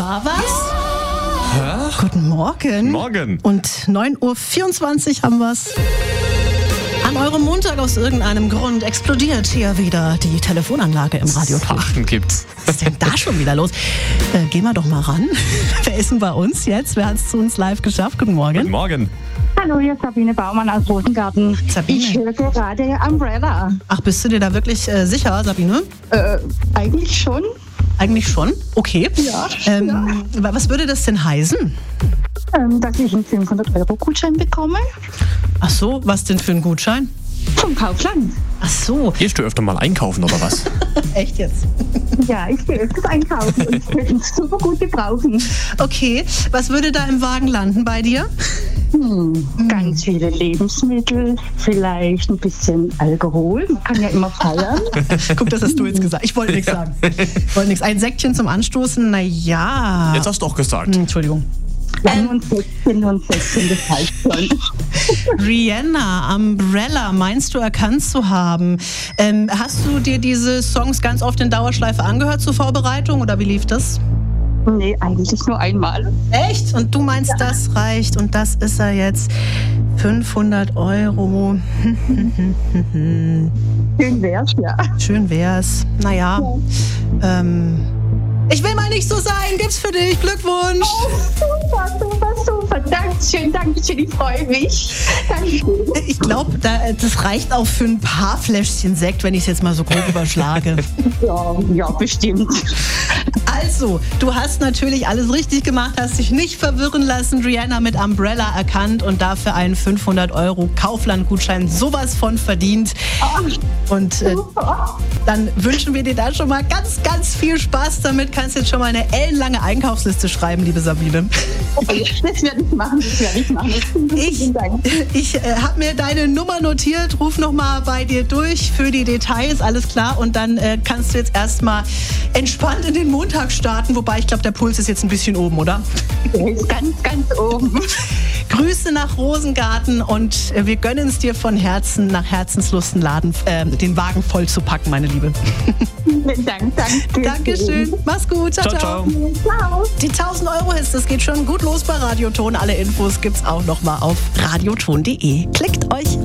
War was? Hä? Guten Morgen. Morgen. Und 9.24 Uhr haben wir's. An eurem Montag aus irgendeinem Grund explodiert hier wieder die Telefonanlage im Radioton. Sachen gibt's. Was ist denn da schon wieder los? Gehen wir doch mal ran. Wer ist denn bei uns jetzt? Wer hat es zu uns live geschafft? Guten Morgen. Guten Morgen. Hallo, hier ist Sabine Baumann aus Rosengarten. Sabine. Ich höre gerade Umbrella. Ach, bist du dir da wirklich sicher, Sabine? Eigentlich schon. Eigentlich schon? Okay. Ja. Was würde das denn heißen? Dass ich einen 500-Euro-Gutschein bekomme Ach so, was denn für ein Gutschein? vom Kaufland. Ach so. Gehst du öfter mal einkaufen oder was? Echt jetzt? Ja, ich gehe öfters einkaufen und ich würde ihn super gut gebrauchen. Okay, was würde da im Wagen landen bei dir? Ganz viele Lebensmittel, vielleicht ein bisschen Alkohol. Man kann ja immer feiern. Guck, das hast du jetzt gesagt. Ich wollte nichts sagen. Wollte nichts. Ein Säckchen zum Anstoßen, naja. Jetzt hast du auch gesagt. Entschuldigung. Ja, nur ein Säckchen, das heißt schon. Rihanna, Umbrella, meinst du erkannt zu haben? Hast du dir diese Songs ganz oft in Dauerschleife angehört zur Vorbereitung oder wie lief das? Nee, eigentlich nur einmal. Echt? Und du meinst, das reicht und das ist er jetzt. 500 Euro. Schön wär's, ja. Schön wär's. Naja. Ich will mal nicht so sein. Gibt's für dich. Glückwunsch. Super. Dankeschön, ich freue mich. Dankeschön. Ich glaube, das reicht auch für ein paar Fläschchen Sekt, wenn ich es jetzt mal so grob überschlage. Ja, bestimmt. Also, du hast natürlich alles richtig gemacht, hast dich nicht verwirren lassen, Rihanna mit Umbrella erkannt und dafür einen 500 Euro Kaufland-Gutschein sowas von verdient. Und dann wünschen wir dir da schon mal ganz, ganz viel Spaß damit. Kannst jetzt schon mal eine ellenlange Einkaufsliste schreiben, liebe Sabine. Das werde ich machen. Vielen Dank. Ich habe mir deine Nummer notiert, ruf nochmal bei dir durch für die Details, alles klar. Und dann kannst du jetzt erstmal entspannt in den Montag starten, wobei ich glaube, der Puls ist jetzt ein bisschen oben, oder? Der ist ganz oben. Grüße nach Rosengarten und wir gönnen es dir von Herzen, nach Herzenslust den Wagen voll zu packen, meine Liebe. Vielen Dank. Dankeschön. Mach's gut. Ciao. Ciao. Die 1000 Euro ist, das geht schon gut los bei Radioton. Alle Infos gibt's auch noch mal auf radioton.de. Klickt euch